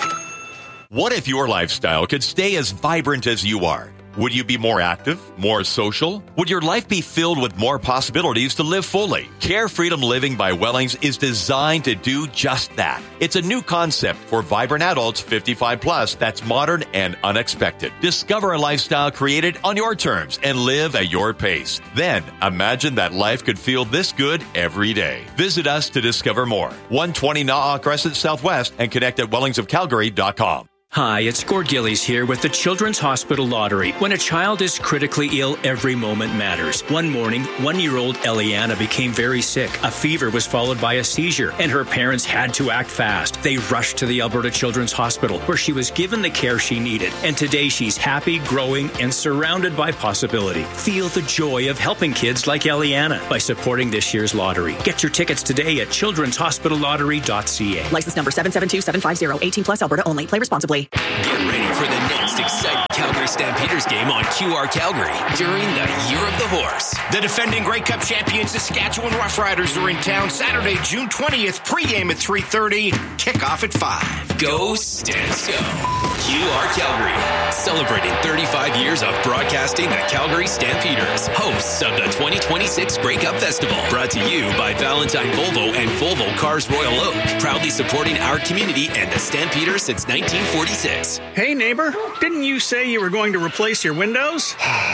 What if your lifestyle could stay as vibrant as you are? Would you be more active, more social? Would your life be filled with more possibilities to live fully? Care Freedom Living by Wellings is designed to do just that. It's a new concept for vibrant adults fifty-five plus that's modern and unexpected. Discover a lifestyle created on your terms and live at your pace. Then imagine that life could feel this good every day. Visit us to discover more. one twenty Na'a Crescent Southwest and connect at wellings of calgary dot com. Hi, it's Gord Gillies here with the Children's Hospital Lottery. When a child is critically ill, every moment matters. One morning, one-year-old Eliana became very sick. A fever was followed by a seizure, and her parents had to act fast. They rushed to the Alberta Children's Hospital, where she was given the care she needed. And today, she's happy, growing, and surrounded by possibility. Feel the joy of helping kids like Eliana by supporting this year's lottery. Get your tickets today at children's hospital lottery dot c a. License number seven seven two seven five zero. eighteen plus Alberta only. Play responsibly. Get ready for the next exciting Calgary Stampeders game on Q R Calgary during the Year of the Horse. The defending Grey Cup champions Saskatchewan Roughriders are in town Saturday, June twentieth. Pregame at three thirty. Kickoff at five. Go Stamps Go. Q R Calgary, celebrating thirty-five years of broadcasting the Calgary Stampeders, hosts of the twenty twenty-six Grey Cup Festival. Brought to you by Valentine Volvo and Volvo Cars Royal Oak, proudly supporting our community and the Stampeders since nineteen forty-six. Hey neighbor, didn't you say you were going to replace your windows?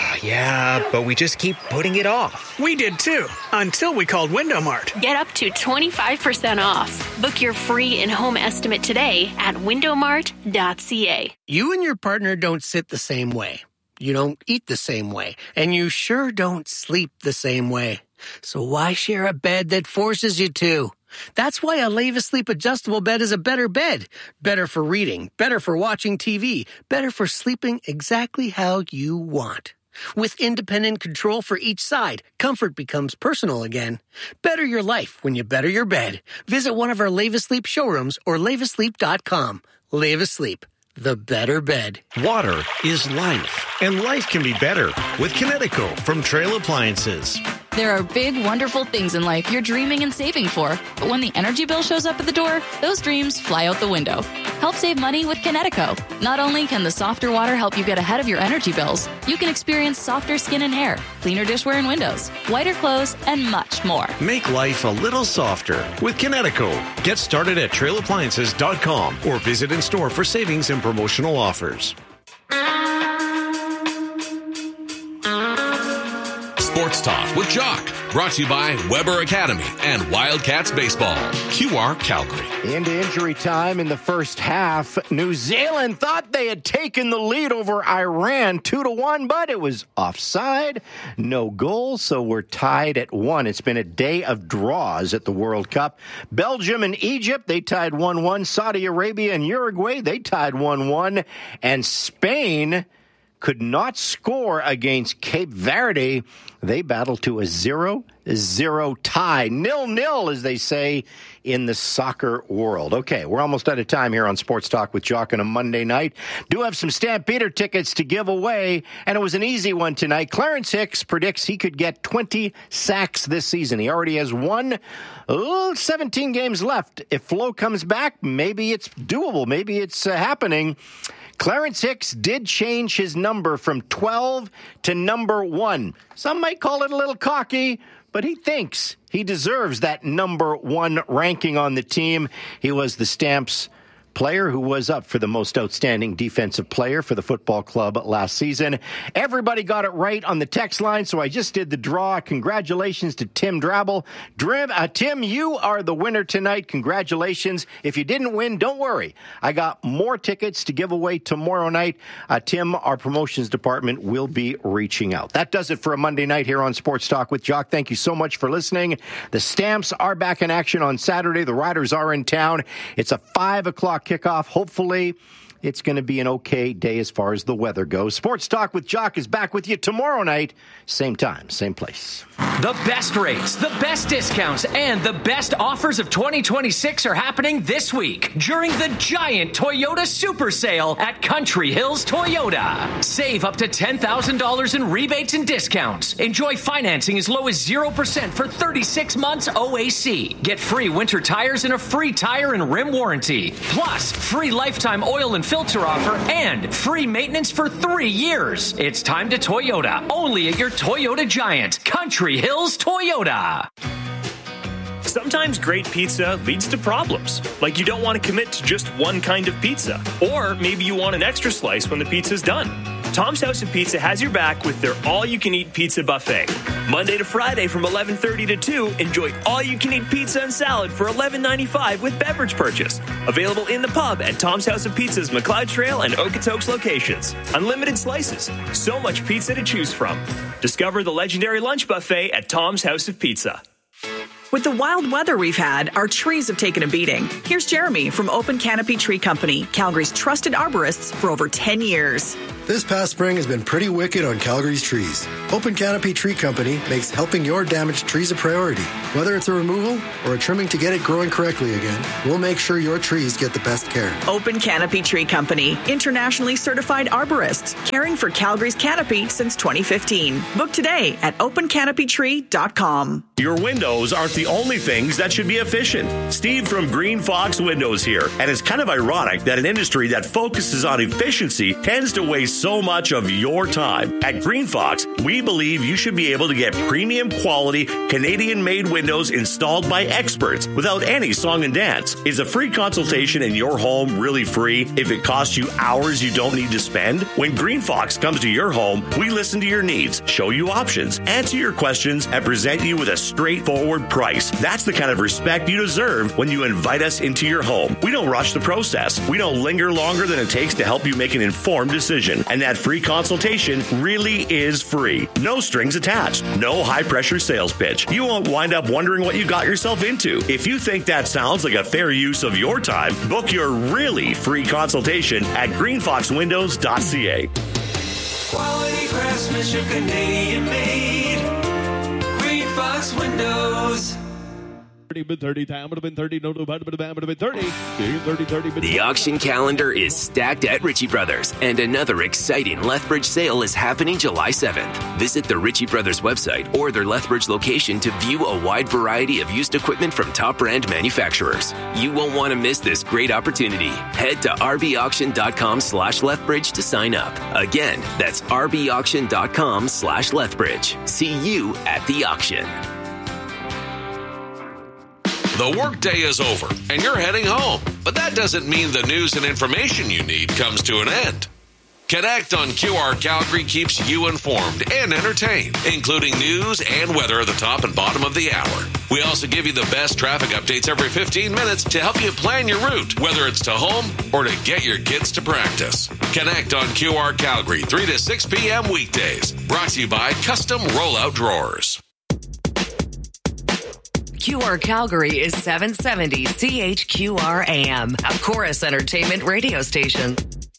Yeah, but we just keep putting it off. We did too, until we called Window Mart. Get up to twenty-five percent off. Book your free in-home estimate today at window mart dot c a. You and your partner don't sit the same way. You don't eat the same way. And you sure don't sleep the same way. So why share a bed that forces you to? That's why a Leva Sleep adjustable bed is a better bed. Better for reading, better for watching T V, better for sleeping exactly how you want. With independent control for each side, comfort becomes personal again. Better your life when you better your bed. Visit one of our Leva Sleep showrooms or leva sleep dot com. Leva Sleep, the better bed. Water is life, and life can be better with Kinetico from Trail Appliances. There are big, wonderful things in life you're dreaming and saving for. But when the energy bill shows up at the door, those dreams fly out the window. Help save money with Kinetico. Not only can the softer water help you get ahead of your energy bills, you can experience softer skin and hair, cleaner dishware and windows, whiter clothes, and much more. Make life a little softer with Kinetico. Get started at trail appliances dot com or visit in store for savings and promotional offers. Sports Talk with Jock, brought to you by Weber Academy and Wildcats Baseball. Q R Calgary. Into injury time in the first half. New Zealand thought they had taken the lead over Iran two to one, but it was offside. No goal, so we're tied at one. It's been a day of draws at the World Cup. Belgium and Egypt, they tied one one. Saudi Arabia and Uruguay, they tied one one. And Spain could not score against Cape Verde. They battled to a zero zero tie. Nil-nil, as they say in the soccer world. Okay, we're almost out of time here on Sports Talk with Jock on a Monday night. Do have some Stampeder tickets to give away, and it was an easy one tonight. Clarence Hicks predicts he could get twenty sacks this season. He already has won oh, seventeen games left. If Flo comes back, maybe it's doable. Maybe it's uh, happening. Clarence Hicks did change his number from twelve to number one. Some might call it a little cocky, but he thinks he deserves that number one ranking on the team. He was the Stamps player who was up for the most outstanding defensive player for the football club last season. Everybody got it right on the text line, so I just did the draw. Congratulations to Tim Drabble. Drim, uh, Tim, you are the winner tonight. Congratulations. If you didn't win, don't worry. I got more tickets to give away tomorrow night. Uh, Tim, our promotions department will be reaching out. That does it for a Monday night here on Sports Talk with Jock. Thank you so much for listening. The Stamps are back in action on Saturday. The Riders are in town. It's a five o'clock kickoff. Hopefully, it's going to be an okay day as far as the weather goes. Sports Talk with Jock is back with you tomorrow night. Same time, same place. The best rates, the best discounts, and the best offers of twenty twenty-six are happening this week during the giant Toyota Super Sale at Country Hills Toyota. Save up to ten thousand dollars in rebates and discounts. Enjoy financing as low as zero percent for thirty-six months O A C. Get free winter tires and a free tire and rim warranty. Plus, free lifetime oil and filter offer and free maintenance for three years. It's time to Toyota, only at your Toyota Giant, Country Hills Toyota. Sometimes great pizza leads to problems, like you don't want to commit to just one kind of pizza, or maybe you want an extra slice when the pizza's done. Tom's House of Pizza has your back with their all-you-can-eat pizza buffet. Monday to Friday from eleven thirty to two, enjoy all-you-can-eat pizza and salad for eleven ninety-five with beverage purchase. Available in the pub at Tom's House of Pizza's McLeod Trail and Okotoks locations. Unlimited slices. So much pizza to choose from. Discover the legendary lunch buffet at Tom's House of Pizza. With the wild weather we've had, our trees have taken a beating. Here's Jeremy from Open Canopy Tree Company, Calgary's trusted arborists for over ten years. This past spring has been pretty wicked on Calgary's trees. Open Canopy Tree Company makes helping your damaged trees a priority. Whether it's a removal or a trimming to get it growing correctly again, we'll make sure your trees get the best care. Open Canopy Tree Company, internationally certified arborists, caring for Calgary's canopy since twenty fifteen. Book today at open canopy tree dot com. Your windows aren't the only things that should be efficient. Steve from Green Fox Windows here. And it's kind of ironic that an industry that focuses on efficiency tends to waste so much of your time. At Green Fox, we believe you should be able to get premium quality Canadian-made windows installed by experts without any song and dance. Is a free consultation in your home really free if it costs you hours you don't need to spend? When Green Fox comes to your home, we listen to your needs, show you options, answer your questions, and present you with a straightforward price. That's the kind of respect you deserve when you invite us into your home. We don't rush the process. We don't linger longer than it takes to help you make an informed decision. And that free consultation really is free. No strings attached. No high-pressure sales pitch. You won't wind up wondering what you got yourself into. If you think that sounds like a fair use of your time, book your really free consultation at green fox windows dot c a. Quality craftsmanship, Canadian made. Green Fox Windows. thirty, time would have been thirty, no, no, would have been thirty, thirty, thirty. The auction calendar is stacked at Ritchie Brothers, and another exciting Lethbridge sale is happening July seventh. Visit the Ritchie Brothers website or their Lethbridge location to view a wide variety of used equipment from top brand manufacturers. You won't want to miss this great opportunity. Head to rbauction.com slash Lethbridge to sign up. Again, that's rbauction.com slash Lethbridge. See you at the auction. The workday is over, and you're heading home. But that doesn't mean the news and information you need comes to an end. Connect on Q R Calgary keeps you informed and entertained, including news and weather at the top and bottom of the hour. We also give you the best traffic updates every fifteen minutes to help you plan your route, whether it's to home or to get your kids to practice. Connect on Q R Calgary, three to six p.m. weekdays. Brought to you by Custom Rollout Drawers. Q R Calgary is seven seventy C H Q R A M, a Chorus Entertainment radio station.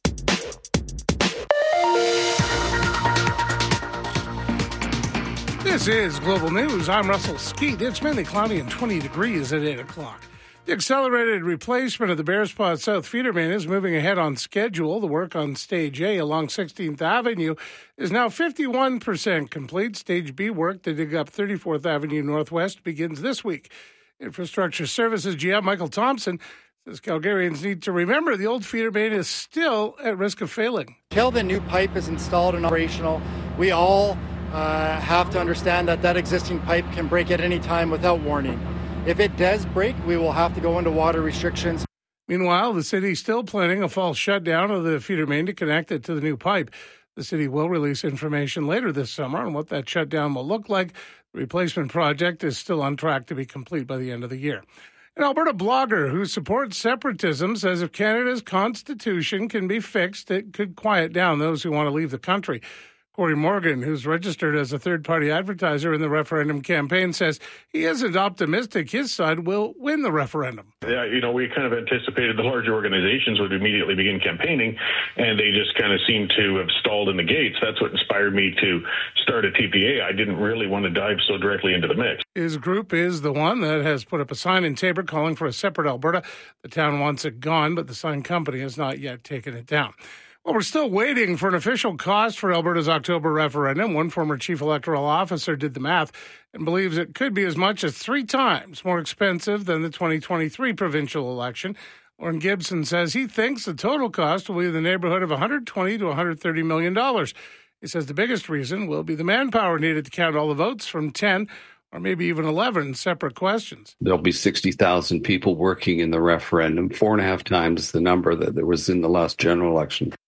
This is Global News. I'm Russell Skeet. It's mainly cloudy and twenty degrees at eight o'clock. The accelerated replacement of the Bearspaw South feeder main is moving ahead on schedule. The work on Stage A along sixteenth Avenue is now fifty-one percent complete. Stage B work to dig up thirty-fourth Avenue Northwest begins this week. Infrastructure Services G M Michael Thompson says Calgarians need to remember the old feeder main is still at risk of failing. Until the new pipe is installed and operational, we all uh, have to understand that that existing pipe can break at any time without warning. If it does break, we will have to go into water restrictions. Meanwhile, the city is still planning a fall shutdown of the feeder main to connect it to the new pipe. The city will release information later this summer on what that shutdown will look like. The replacement project is still on track to be complete by the end of the year. An Alberta blogger who supports separatism says if Canada's constitution can be fixed, it could quiet down those who want to leave the country. Corey Morgan, who's registered as a third-party advertiser in the referendum campaign, says he isn't optimistic his side will win the referendum. Yeah, you know, we kind of anticipated the larger organizations would immediately begin campaigning, and they just kind of seem to have stalled in the gates. That's what inspired me to start a T P A. I didn't really want to dive so directly into the mix. His group is the one that has put up a sign in Taber calling for a separate Alberta. The town wants it gone, but the sign company has not yet taken it down. Well, we're still waiting for an official cost for Alberta's October referendum. One former chief electoral officer did the math and believes it could be as much as three times more expensive than the twenty twenty-three provincial election. Warren Gibson says he thinks the total cost will be in the neighborhood of one hundred twenty to one hundred thirty million dollars. He says the biggest reason will be the manpower needed to count all the votes from ten or maybe even eleven separate questions. There'll be sixty thousand people working in the referendum, four and a half times the number that there was in the last general election. The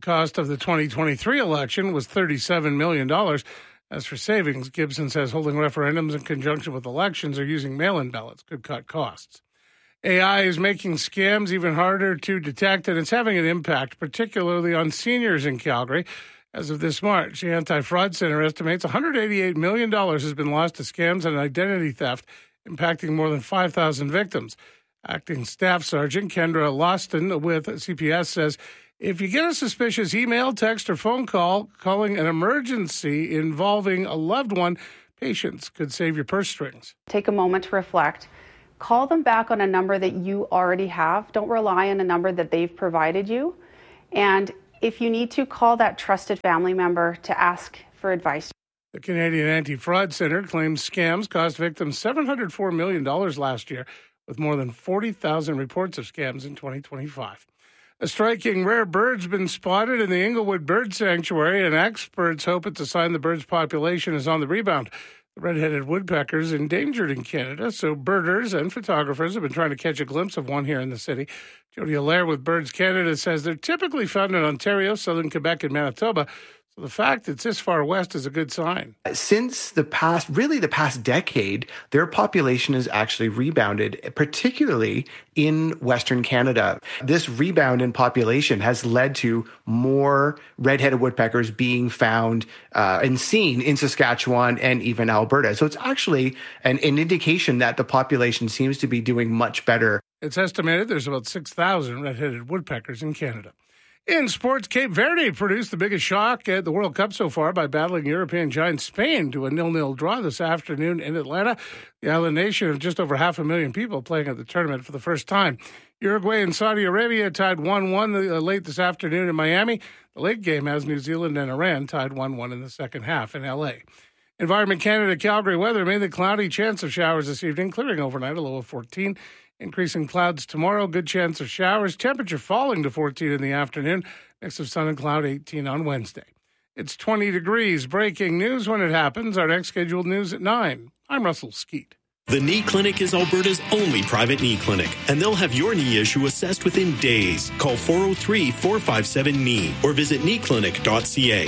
cost of the twenty twenty-three election was thirty-seven million dollars. As for savings, Gibson says holding referendums in conjunction with elections or using mail-in ballots could cut costs. A I is making scams even harder to detect, and it's having an impact, particularly on seniors in Calgary. As of this March, the Anti-Fraud Center estimates one hundred eighty-eight million dollars has been lost to scams and identity theft, impacting more than five thousand victims. Acting Staff Sergeant Kendra Loston with C P S says, if you get a suspicious email, text, or phone call calling an emergency involving a loved one, patience could save your purse strings. Take a moment to reflect. Call them back on a number that you already have. Don't rely on a number that they've provided you. And if you need to, call that trusted family member to ask for advice. The Canadian Anti-Fraud Center claims scams cost victims seven hundred four million dollars last year, with more than forty thousand reports of scams in twenty twenty-five. A striking rare bird's been spotted in the Inglewood Bird Sanctuary, and experts hope it's a sign the bird's population is on the rebound. The red-headed woodpecker is endangered in Canada, so birders and photographers have been trying to catch a glimpse of one here in the city. Jody Allaire with Birds Canada says they're typically found in Ontario, southern Quebec, and Manitoba. So the fact it's this far west is a good sign. Since the past, really the past decade, their population has actually rebounded, particularly in Western Canada. This rebound in population has led to more red-headed woodpeckers being found uh, and seen in Saskatchewan and even Alberta. So it's actually an, an indication that the population seems to be doing much better. It's estimated there's about six thousand red-headed woodpeckers in Canada. In sports, Cape Verde produced the biggest shock at the World Cup so far by battling European giant Spain to a nil-nil draw this afternoon in Atlanta. The island nation of just over half a million people playing at the tournament for the first time. Uruguay and Saudi Arabia tied one one late this afternoon in Miami. The late game has New Zealand and Iran tied one one in the second half in L A. Environment Canada Calgary weather, mainly cloudy, chance of showers this evening, clearing overnight, a low of fourteen. Increasing clouds tomorrow, good chance of showers. Temperature falling to fourteen in the afternoon. Mix of sun and cloud, eighteen on Wednesday. It's twenty degrees. Breaking news when it happens. Our next scheduled news at nine. I'm Russell Skeet. The Knee Clinic is Alberta's only private knee clinic, and they'll have your knee issue assessed within days. Call four oh three, four five seven, K N E E or visit knee clinic dot c a.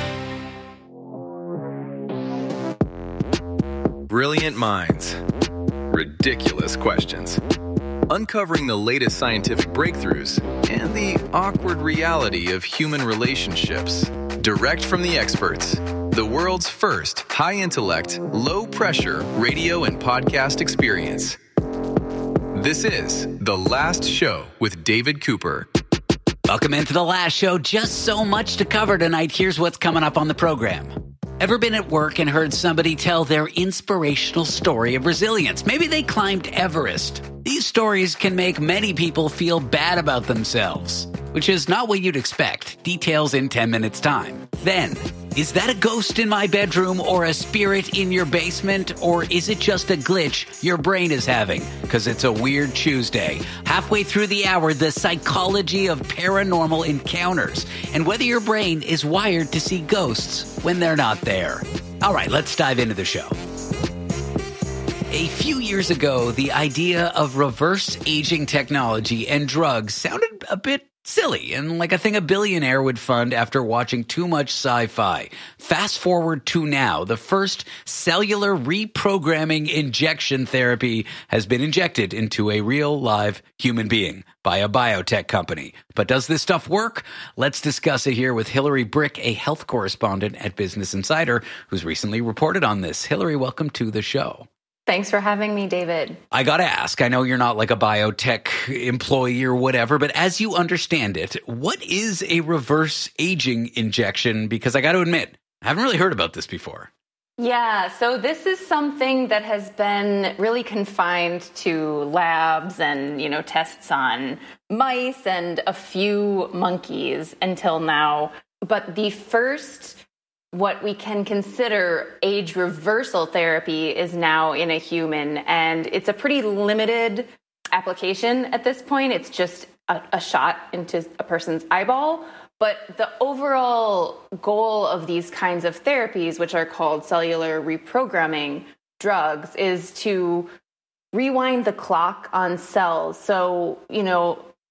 Brilliant minds. Ridiculous questions. Uncovering the latest scientific breakthroughs and the awkward reality of human relationships. Direct from the experts. The world's first high-intellect, low-pressure radio and podcast experience. This is The Last Show with David Cooper. Welcome into The Last Show. Just so much to cover tonight. Here's what's coming up on the program. Ever been at work and heard somebody tell their inspirational story of resilience? Maybe they climbed Everest. These stories can make many people feel bad about themselves, which is not what you'd expect. Details in ten minutes time. Then, is that a ghost in my bedroom or a spirit in your basement? Or is it just a glitch your brain is having? Because it's a weird Tuesday. Halfway through the hour, the psychology of paranormal encounters and whether your brain is wired to see ghosts when they're not there. All right, let's dive into the show. A few years ago, the idea of reverse aging technology and drugs sounded a bit silly and like a thing a billionaire would fund after watching too much sci-fi. Fast forward to now, the first cellular reprogramming injection therapy has been injected into a real live human being by a biotech company. But does this stuff work? Let's discuss it here with Hillary Brick, a health correspondent at Business Insider, who's recently reported on this. Hillary, welcome to the show. Thanks for having me, David. I got to ask, I know you're not like a biotech employee or whatever, but as you understand it, what is a reverse aging injection? Because I got to admit, I haven't really heard about this before. Yeah, so this is something that has been really confined to labs and, you know, tests on mice and a few monkeys until now. But the first what we can consider age reversal therapy is now in a human, and it's a pretty limited application at this point. It's just a, a shot into a person's eyeball. But the overall goal of these kinds of therapies, which are called cellular reprogramming drugs, is to rewind the clock on cells. So, you know,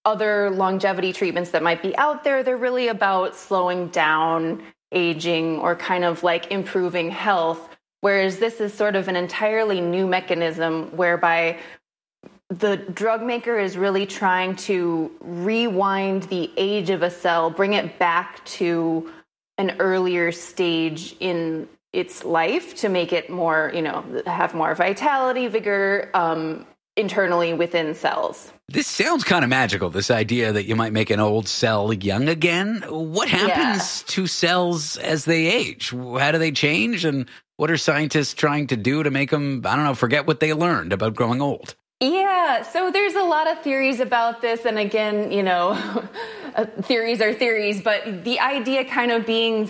other longevity treatments that might be out there, they're really about slowing down aging or kind of like improving health. Whereas this is sort of an entirely new mechanism whereby the drug maker is really trying to rewind the age of a cell, bring it back to an earlier stage in its life to make it more, you know, have more vitality, vigor um, internally within cells. This sounds kind of magical, this idea that you might make an old cell young again. What happens yeah. to cells as they age? How do they change? And what are scientists trying to do to make them, I don't know, forget what they learned about growing old? Yeah, so there's a lot of theories about this. And again, you know, theories are theories, but the idea kind of being